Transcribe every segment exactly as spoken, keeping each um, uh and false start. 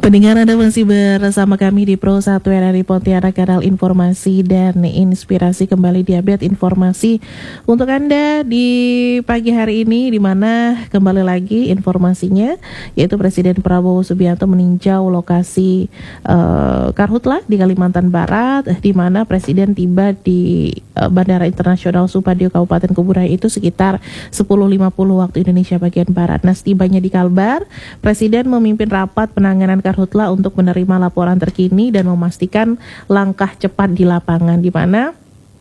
Pendengar, Anda masih bersama kami di Pro satu R R I Pontianak, kanal informasi dan inspirasi. Kembali di update informasi untuk Anda di pagi hari ini, di mana kembali lagi informasinya, yaitu Presiden Prabowo Subianto meninjau lokasi uh, Karhutla di Kalimantan Barat, di mana Presiden tiba di uh, Bandara Internasional Supadio Kabupaten Kuburaya itu sekitar sepuluh lima puluh waktu Indonesia bagian Barat. Nah, setibanya di Kalbar, Presiden memimpin rapat penanganan Karhutla untuk menerima laporan terkini dan memastikan langkah cepat di lapangan, di mana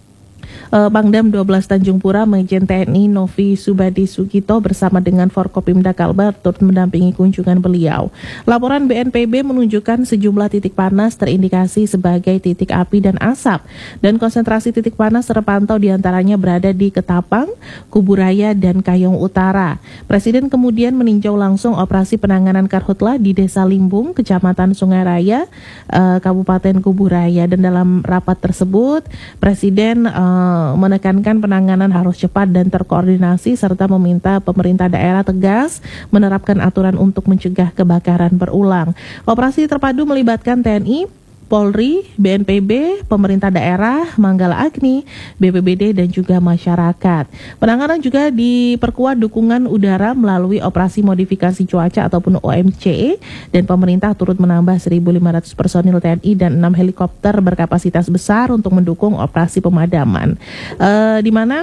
Uh, Pangdam dua belas Tanjung Pura Majen T N I Novi Subadi Sugito bersama dengan Forkopimda Kalbar turut mendampingi kunjungan beliau. Laporan B N P B menunjukkan sejumlah titik panas terindikasi sebagai titik api dan asap, dan konsentrasi titik panas terpantau diantaranya berada di Ketapang, Kuburaya, dan Kayong Utara. Presiden kemudian meninjau langsung operasi penanganan Karhutla di Desa Limbung, Kecamatan Sungai Raya, uh, Kabupaten Kuburaya, dan dalam rapat tersebut Presiden uh, menekankan penanganan harus cepat dan terkoordinasi serta meminta pemerintah daerah tegas menerapkan aturan untuk mencegah kebakaran berulang. Operasi terpadu melibatkan T N I, Polri, B N P B, pemerintah daerah, Manggala Agni, B P B D, dan juga masyarakat. Penanganan juga diperkuat dukungan udara melalui operasi modifikasi cuaca ataupun O M C, dan pemerintah turut menambah seribu lima ratus personil T N I dan enam helikopter berkapasitas besar untuk mendukung operasi pemadaman. Uh, di mana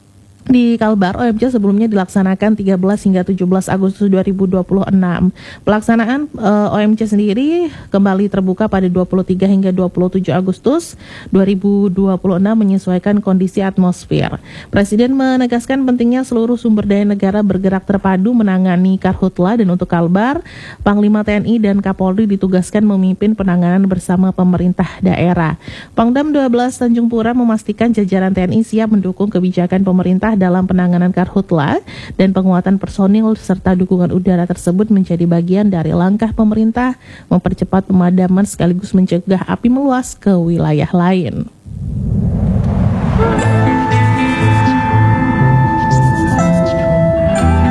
di Kalbar, O M C sebelumnya dilaksanakan tiga belas hingga tujuh belas Agustus dua ribu dua puluh enam. Pelaksanaan uh, O M C sendiri kembali terbuka pada dua puluh tiga hingga dua puluh tujuh Agustus dua ribu dua puluh enam menyesuaikan kondisi atmosfer. Presiden menegaskan pentingnya seluruh sumber daya negara bergerak terpadu menangani Karhutla, dan untuk Kalbar, Panglima T N I dan Kapolri ditugaskan memimpin penanganan bersama pemerintah daerah. Pangdam dua belas Tanjung Pura memastikan jajaran T N I siap mendukung kebijakan pemerintah dalam penanganan Karhutla, dan penguatan personil serta dukungan udara tersebut menjadi bagian dari langkah pemerintah mempercepat pemadaman sekaligus mencegah api meluas ke wilayah lain.